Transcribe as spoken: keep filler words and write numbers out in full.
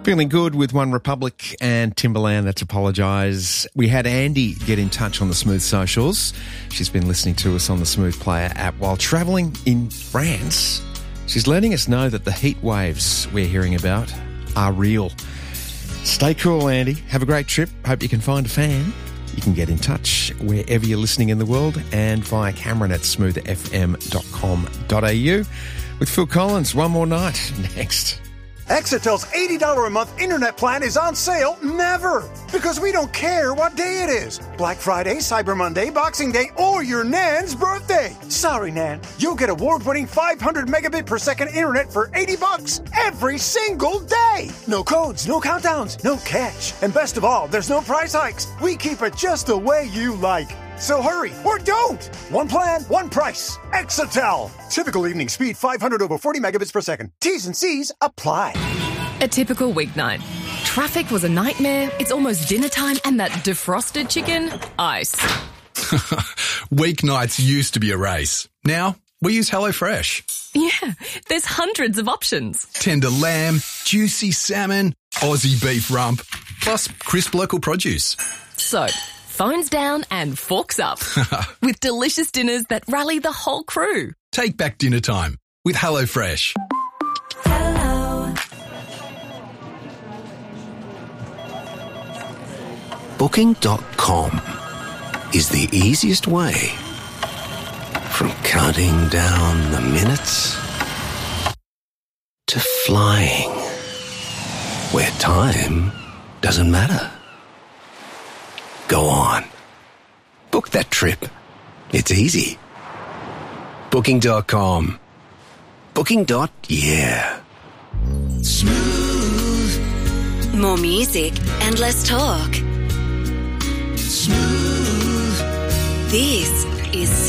Feeling good with One Republic and Timberland, Let's Apologise. We had Andy get in touch on the Smooth socials. She's been listening to us on the Smooth Player app while travelling in France. She's letting us know that the heat waves we're hearing about are real. Stay cool, Andy. Have a great trip. Hope you can find a fan. You can get in touch wherever you're listening in the world and via Cameron at smooth f m dot com dot a u. With Phil Collins, One More Night, next. Exitel's eighty dollars a month internet plan is on sale never, because we don't care what day it is. Black Friday, Cyber Monday, Boxing Day, or your Nan's birthday. Sorry, Nan. You'll get award-winning five hundred megabit per second internet for eighty bucks every single day. No codes, no countdowns, no catch. And best of all, there's no price hikes. We keep it just the way you like. So hurry, or don't! One plan, one price. Exitel. Typical evening speed, five hundred over forty megabits per second. T's and C's apply. A typical weeknight. Traffic was a nightmare, it's almost dinner time, and that defrosted chicken, ice. Weeknights used to be a race. Now, we use HelloFresh. Yeah, there's hundreds of options. Tender lamb, juicy salmon, Aussie beef rump, plus crisp local produce. So, phones down and forks up. With delicious dinners that rally the whole crew. Take back dinner time with HelloFresh. Hello. Booking dot com is the easiest way from counting down the minutes to flying where time doesn't matter. Go on. Book that trip. It's easy. Booking dot com. Booking. Yeah. Smooth. More music and less talk. Smooth. This is